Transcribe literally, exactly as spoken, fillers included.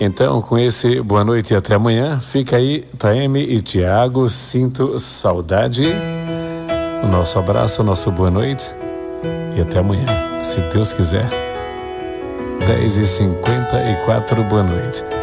Então, com esse boa noite e até amanhã, fica aí Taeme e Tiago, Sinto Saudade. O nosso abraço, o nosso boa noite e até amanhã, se Deus quiser. dez e cinquenta e quatro, boa noite.